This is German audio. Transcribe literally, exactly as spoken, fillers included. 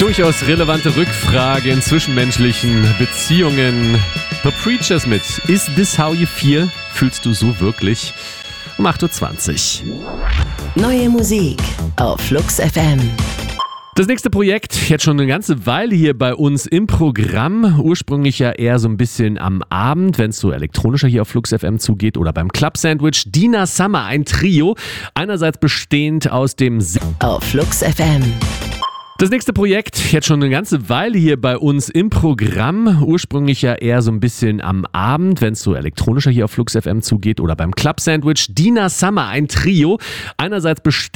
durchaus relevante Rückfrage in zwischenmenschlichen Beziehungen. The Preachers mit Is This How You Feel? Fühlst du so wirklich? Um acht Uhr zwanzig. Neue Musik auf Flux F M. Das nächste Projekt, jetzt schon eine ganze Weile hier bei uns im Programm. Ursprünglich ja eher so ein bisschen am Abend, wenn es so elektronischer hier auf Flux F M zugeht oder beim Club Sandwich. Dina Summer, ein Trio, einerseits bestehend aus dem... Se- auf Flux F M. Das nächste Projekt, jetzt schon eine ganze Weile hier bei uns im Programm. Ursprünglich ja eher so ein bisschen am Abend, wenn es so elektronischer hier auf Flux F M zugeht oder beim Club Sandwich. Dina Summer, ein Trio, einerseits bestehend